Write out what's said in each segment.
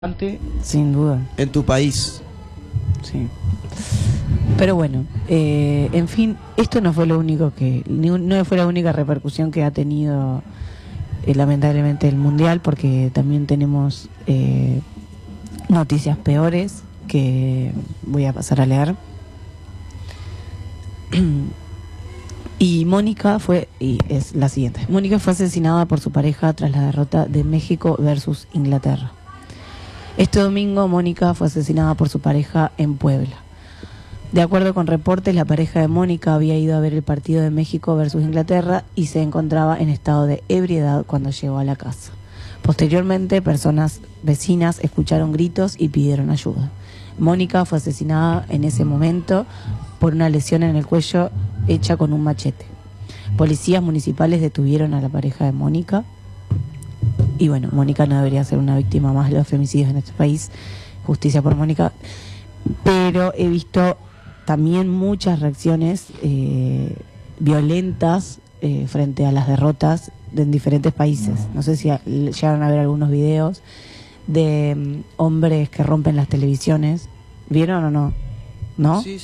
Sin duda. En tu país. Sí. Pero bueno, en fin, esto no fue lo único no fue la única repercusión que ha tenido lamentablemente el Mundial, porque también tenemos noticias peores que voy a pasar a leer. Y es la siguiente. Mónica fue asesinada por su pareja tras la derrota de México versus Inglaterra. Este domingo, Mónica fue asesinada por su pareja en Puebla. De acuerdo con reportes, la pareja de Mónica había ido a ver el partido de México versus Inglaterra y se encontraba en estado de ebriedad cuando llegó a la casa. Posteriormente, personas vecinas escucharon gritos y pidieron ayuda. Mónica fue asesinada en ese momento por una lesión en el cuello hecha con un machete. Policías municipales detuvieron a la pareja de Mónica. Y bueno, Mónica no debería ser una víctima más de los femicidios en este país. Justicia por Mónica. Pero he visto también muchas reacciones violentas frente a las derrotas en diferentes países. No sé si llegaron a ver algunos videos de hombres que rompen las televisiones. ¿Vieron o no? ¿No? Sí.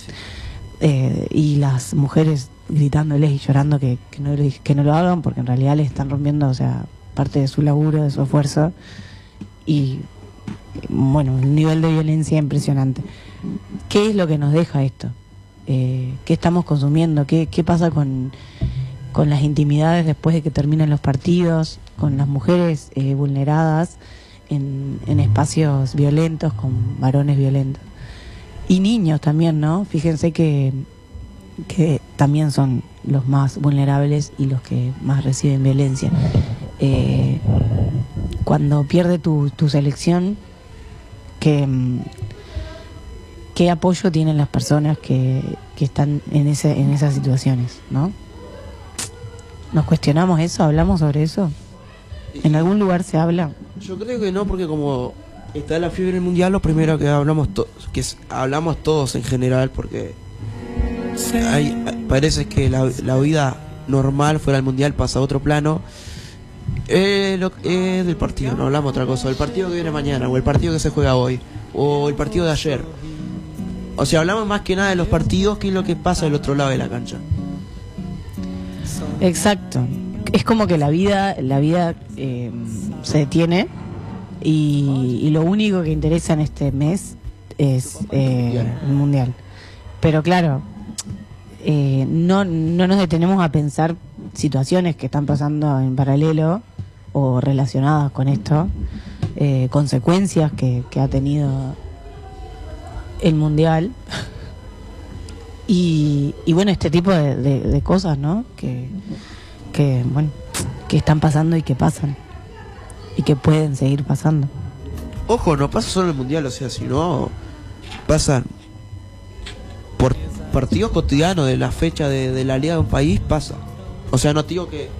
Y las mujeres gritándoles y llorando que no lo hagan, porque en realidad les están rompiendo, o sea, parte de su laburo, de su esfuerzo. Y bueno, un nivel de violencia impresionante. ¿Qué es lo que nos deja esto? ¿Qué estamos consumiendo? ¿Qué pasa con las intimidades después de que terminan los partidos? Con las mujeres vulneradas en espacios violentos, con varones violentos. Y niños también, ¿no? Fíjense que también son los más vulnerables y los que más reciben violencia. Cuando pierde tu selección, ¿qué apoyo tienen las personas que están en esas situaciones, ¿no? ¿Nos cuestionamos eso? ¿Hablamos sobre eso? ¿En algún lugar se habla? Yo creo que no, porque como está la fiebre mundial, lo primero que hablamos todos en general, porque parece que la vida normal fuera del mundial pasa a otro plano. Del partido, no hablamos otra cosa, del partido que viene mañana, o el partido que se juega hoy, o el partido de ayer. O sea, hablamos más que nada de los partidos que es lo que pasa del otro lado de la cancha. Exacto. Es como que la vida se detiene y lo único que interesa en este mes es el mundial. Pero claro, no nos detenemos a pensar situaciones que están pasando en paralelo o relacionadas con esto, consecuencias que ha tenido el mundial y bueno, este tipo de cosas, ¿no? Que están pasando y que pasan y que pueden seguir pasando. Ojo, no pasa solo el mundial, o sea, sino pasan por partidos cotidianos de la fecha de la liga de un país, pasa. O sea, no digo que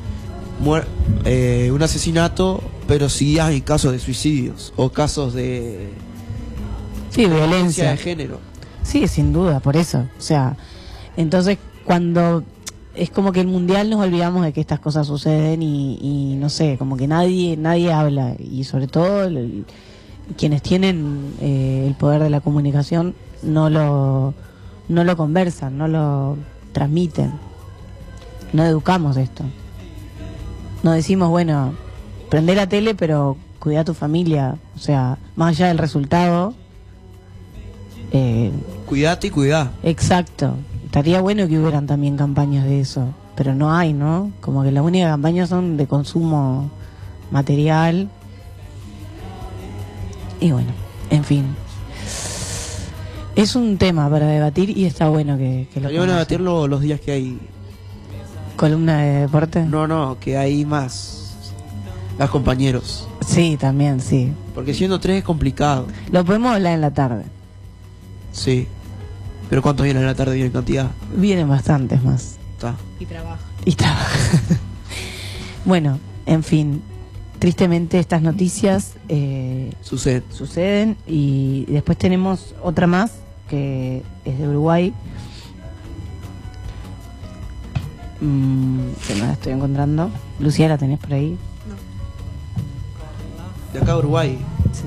un asesinato, pero sí hay casos de suicidios o casos de violencia de género. Sí, sin duda, por eso. O sea, entonces cuando es como que el mundial nos olvidamos de que estas cosas suceden y no sé, como que nadie habla, y sobre todo quienes tienen el poder de la comunicación no lo conversan, no lo transmiten. No educamos esto. No decimos, bueno, prende la tele, pero cuida a tu familia. O sea, más allá del resultado. Cuidate y cuidá. Exacto. Estaría bueno que hubieran también campañas de eso, pero no hay, ¿no? Como que las únicas campañas son de consumo material. Y bueno, en fin. Es un tema para debatir y está bueno que lo van a debatirlo los días que hay. ¿Columna de deporte? No, que hay más compañeros. Sí, también, sí. Porque siendo 3 es complicado. Lo podemos hablar en la tarde. Sí. ¿Pero cuántos vienen en la tarde en cantidad? Vienen bastantes más. Está. Y trabaja. Bueno, en fin. Tristemente estas noticias suceden. Y después tenemos otra más, que es de Uruguay. Que no la estoy encontrando. Lucía, ¿la tenés por ahí? De acá a Uruguay.